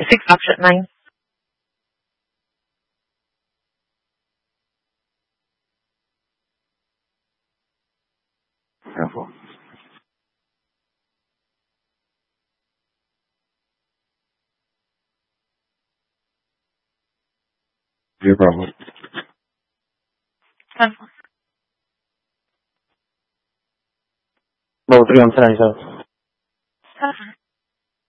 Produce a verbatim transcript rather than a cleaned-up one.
Six option nine. Careful. Your problem. Ten. Level three on ten, sir. Ten.